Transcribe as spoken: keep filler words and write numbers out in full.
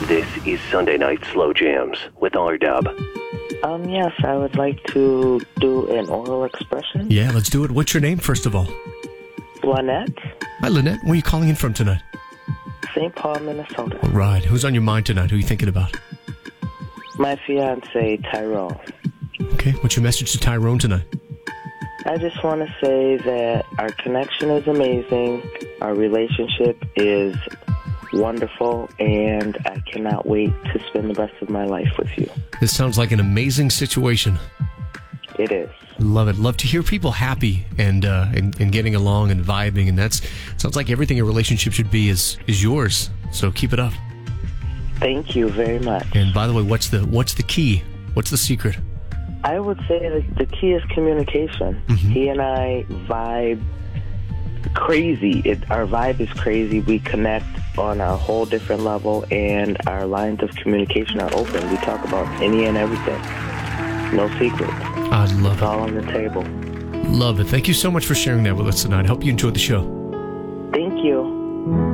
This is Sunday Night Slow Jams with R-Dub. Um, yes, I would like to do an oral expression. Yeah, let's do it. What's your name, first of all? Lynette, Hi, Lynette. Where are you calling in from tonight? Saint Paul, Minnesota. All right. Who's on your mind tonight? Who are you thinking about? My fiance, Tyrone. Okay. What's your message to Tyrone tonight? I just want to say that our connection is amazing, our relationship is wonderful, and I cannot wait to spend the rest of my life with you. This sounds like an amazing situation. It is. Love it. Love to hear people happy and, uh, and and getting along and vibing, and that's sounds like everything a relationship should be is is yours. So keep it up. Thank you very much. And by the way, what's the what's the key? What's the secret? I would say that the key is communication. Mm-hmm. He and I vibe crazy. It, our vibe is crazy. We connect on a whole different level, and our lines of communication are open. We talk about any and everything. No secrets. I love It's it. all on the table. Love it. Thank you so much for sharing that with us tonight. I hope you enjoyed the show. Thank you.